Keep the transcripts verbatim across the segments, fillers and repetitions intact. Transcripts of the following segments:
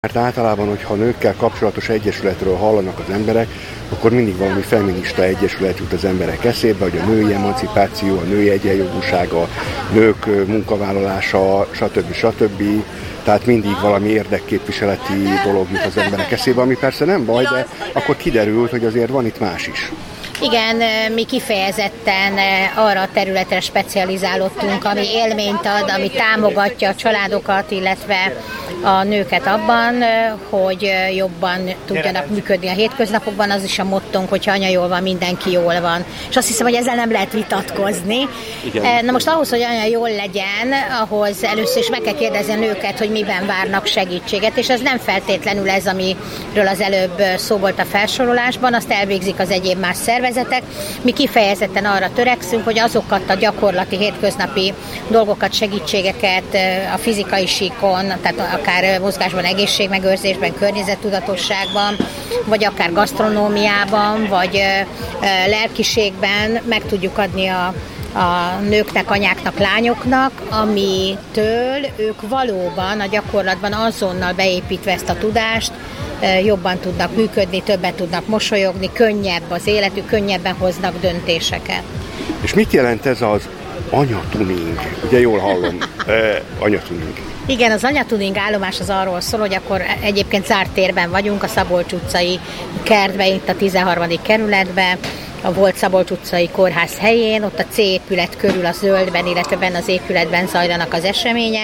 Mert általában, hogyha nőkkel kapcsolatos egyesületről hallanak az emberek, akkor mindig valami feminista egyesület jut az emberek eszébe, hogy a női emancipáció, a női egyenjogúsága, a nők munkavállalása, stb. stb. Tehát mindig valami érdekképviseleti dolog jut az emberek eszébe, ami persze nem baj, de akkor kiderült, hogy azért van itt más is. Igen, mi kifejezetten arra a területre specializálódtunk, ami élményt ad, ami támogatja a családokat, illetve a nőket abban, hogy jobban tudjanak működni a hétköznapokban. Az is a mottónk, hogyha anya jól van, mindenki jól van. És azt hiszem, hogy ezzel nem lehet vitatkozni. Igen. Na most ahhoz, hogy anya jól legyen, ahhoz először is meg kell kérdezni a nőket, hogy miben várnak segítséget, és ez nem feltétlenül ez, amiről az előbb szó volt a felsorolásban, azt elvégzik az egyéb más szervezetek. Mi kifejezetten arra törekszünk, hogy azokat a gyakorlati hétköznapi dolgokat, segítségeket a fizikai síkon, tehát akár mozgásban, egészségmegőrzésben, környezettudatosságban, vagy akár gasztronómiában, vagy lelkiségben meg tudjuk adni a, a nőknek, anyáknak, lányoknak, amitől ők valóban a gyakorlatban azonnal beépítve ezt a tudást, jobban tudnak működni, többet tudnak mosolyogni, könnyebb az életük, könnyebben hoznak döntéseket. És mit jelent ez az anyatuning? Ugye jól hallom, eh, anyatuning. Igen, az anyatuning állomás az arról szól, hogy akkor egyébként zárt térben vagyunk, a Szabolcs utcai kertben, itt a tizenharmadik kerületben, a volt Szabolcs utcai kórház helyén, ott a C épület körül a zöldben, illetve benne az épületben zajlanak az események.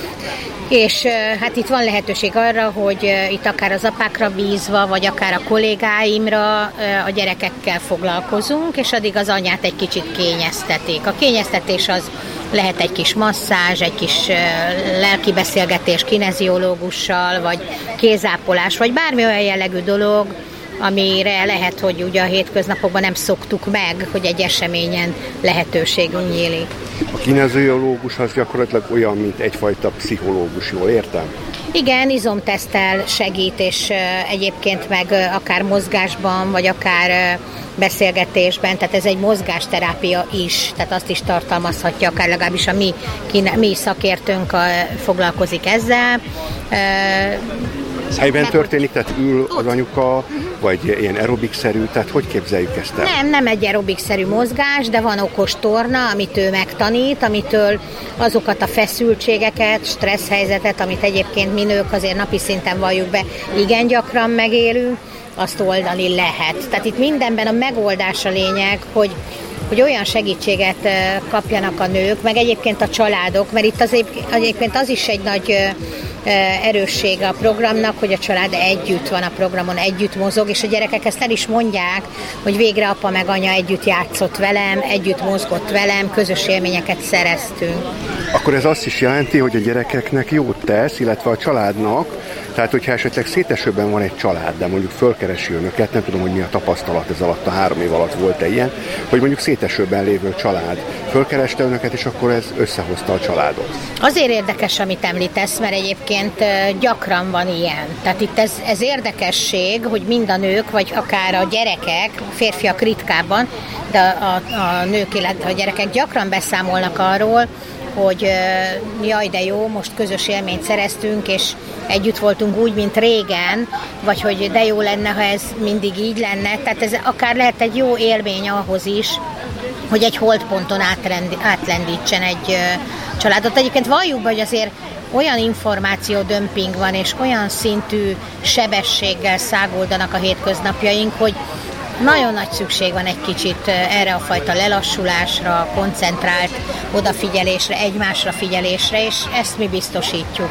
És hát itt van lehetőség arra, hogy itt akár az apákra bízva, vagy akár a kollégáimra a gyerekekkel foglalkozunk, és addig az anyát egy kicsit kényeztetik. A kényeztetés az lehet egy kis masszázs, egy kis lelki beszélgetés kineziológussal, vagy kézápolás, vagy bármi olyan jellegű dolog, amire lehet, hogy ugye a hétköznapokban nem szoktuk meg, hogy egy eseményen lehetőségünk nyílik. A kineziológus az gyakorlatilag olyan, mint egyfajta pszichológus, jól értem? Igen, izomteszttel segít, és egyébként meg akár mozgásban, vagy akár beszélgetésben, tehát ez egy mozgásterápia is, tehát azt is tartalmazhatja, akár legalábbis a mi, mi szakértőnk foglalkozik ezzel. Ez helyben történik, tehát ül az anyuka, vagy ilyen aerobik-szerű, tehát hogy képzeljük ezt el? Nem, nem egy aerobik-szerű mozgás, de van okos torna, amit ő megtanít, amitől azokat a feszültségeket, stressz helyzetet, amit egyébként mi nők azért napi szinten valljuk be, igen gyakran megélünk, azt oldani lehet. Tehát itt mindenben a megoldás a lényeg, hogy hogy olyan segítséget kapjanak a nők, meg egyébként a családok, mert itt az, egyébként az is egy nagy erőssége a programnak, hogy a család együtt van a programon, együtt mozog, és a gyerekek ezt el is mondják, hogy végre apa meg anya együtt játszott velem, együtt mozgott velem, közös élményeket szereztünk. Akkor ez azt is jelenti, hogy a gyerekeknek jót tesz, illetve a családnak, tehát hogyha esetleg szétesőben van egy család, de mondjuk fölkeresi önöket, nem tudom, hogy mi a tapasztalat ez alatt, a három év alatt volt-e ilyen, hogy mondjuk szétesőben lévő család fölkereste önöket, és akkor ez összehozta a családot. Azért érdekes, amit említesz, mert egyébként gyakran van ilyen. Tehát itt ez, ez érdekesség, hogy mind a nők, vagy akár a gyerekek, férfiak ritkábban, de a, a nők, illetve a gyerekek gyakran beszámolnak arról, hogy jaj, de jó, most közös élményt szereztünk, és együtt voltunk úgy, mint régen, vagy hogy de jó lenne, ha ez mindig így lenne. Tehát ez akár lehet egy jó élmény ahhoz is, hogy egy holdponton átrendi, átlendítsen egy családot. Egyébként valljuk be, hogy azért olyan információdömping van, és olyan szintű sebességgel száguldanak a hétköznapjaink, hogy nagyon nagy szükség van egy kicsit erre a fajta lelassulásra, koncentrált odafigyelésre, egymásra figyelésre, és ezt mi biztosítjuk.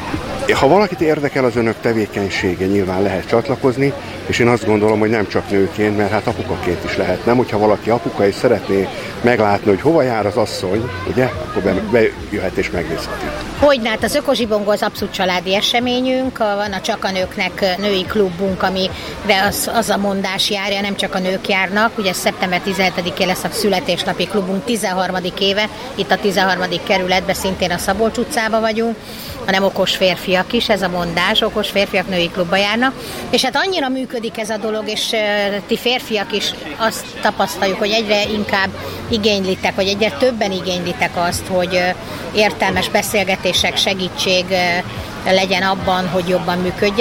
Ha valakit érdekel az önök tevékenysége, nyilván lehet csatlakozni, és én azt gondolom, hogy nem csak nőként, mert hát apukaként is lehet, nem? Hogyha valaki apuka és szeretné meglátni, hogy hova jár az asszony, ugye, akkor bejöhet és megnézheti. Hogyne, hát az Ökozsibongó az abszolút családi eseményünk, van a Csak a Nőknek női klubunk, amire az, az a mondás járja, nem csak a nők járnak, ugye szeptember tizenhetedikén lesz a születésnapi klubunk tizenharmadik éve, itt a tizenharmadik kerületben, szintén a Szabolcs utcában vagyunk, hanem okos férfiak is, ez a mondás, okos férfiak női klubba járnak, és hát annyira működik ez a dolog, és uh, ti férfiak is azt tapasztaljuk, hogy egyre inkább igénylitek, vagy egyre többen igénylitek azt, hogy uh, értelmes beszélgetések, segítség uh, legyen abban, hogy jobban működjön.